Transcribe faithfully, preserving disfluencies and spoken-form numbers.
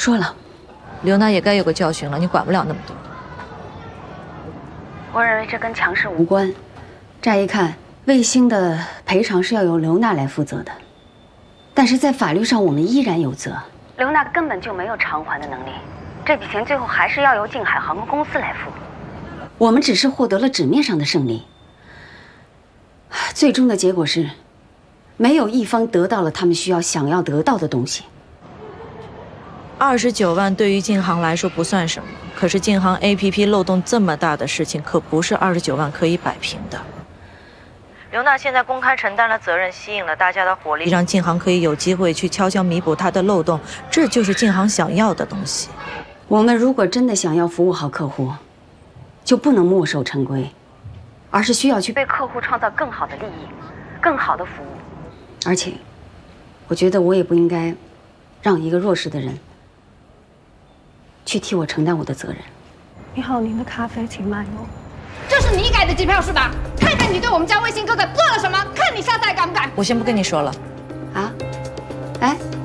说了， 刘娜也该有个教训了，你管不了那么多。 我认为这跟强势无关。乍一看，卫星的赔偿是要由刘娜来负责的，但是在法律上我们依然有责。刘娜根本就没有偿还的能力，这笔钱最后还是要由静海航空公司来付。我们只是获得了纸面上的胜利，最终的结果是，没有一方得到了他们需要想要得到的东西。 二十九万对于晋航来说不算什么，可是晋航 A P P 漏洞这么大的事情，可不是二十九万可以摆平的。刘娜现在公开承担了责任，吸引了大家的火力，让晋航可以有机会去悄悄弥补他的漏洞，这就是晋航想要的东西。 我们如果真的想要服务好客户，就不能墨守成规，而是需要去为客户创造更好的利益，更好的服务。而且，我觉得我也不应该让一个弱势的人去替我承担我的责任。 你好，您的咖啡请慢用。 这是你改的机票是吧？看看你对我们家卫星哥哥做了什么，看你下次还敢不敢？ 我先不跟你说了。 啊？哎。